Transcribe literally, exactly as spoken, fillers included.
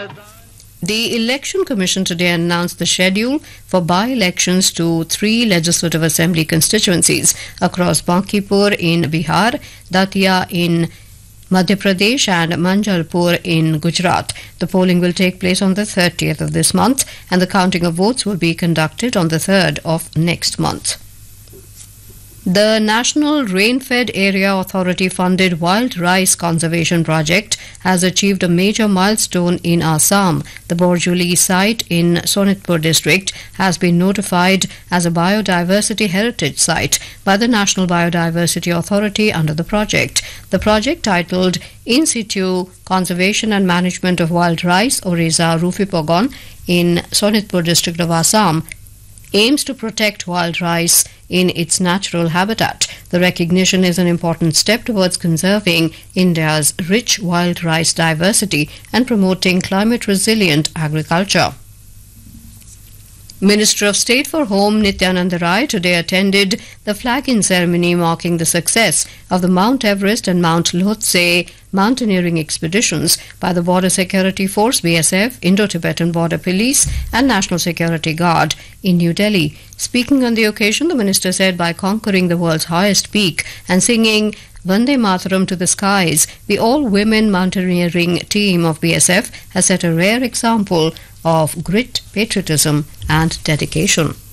The Election Commission today announced the schedule for by-elections to three Legislative Assembly constituencies across Bankipur in Bihar, Datia in Madhya Pradesh and Manjalpur in Gujarat. The polling will take place on the thirtieth of this month and the counting of votes will be conducted on the third of next month. The National Rain-Fed Area Authority funded Wild Rice Conservation Project has achieved a major milestone in Assam. The Borjuli site in Sonitpur district has been notified as a biodiversity heritage site by the National Biodiversity Authority under the project. The project, titled In Situ Conservation and Management of Wild Rice, Orisa Rufipogon, in Sonitpur district of Assam, aims to protect wild rice in its natural habitat. The recognition is an important step towards conserving India's rich wild rice diversity and promoting climate-resilient agriculture. Minister of State for Home Nityanand Rai today attended the flag-in ceremony marking the success of the Mount Everest and Mount Lhotse mountaineering expeditions by the Border Security Force B S F, Indo-Tibetan Border Police and National Security Guard in New Delhi. Speaking on the occasion, the minister said by conquering the world's highest peak and singing Vande Mataram to the skies, the all-women mountaineering team of B S F has set a rare example of grit, patriotism and dedication.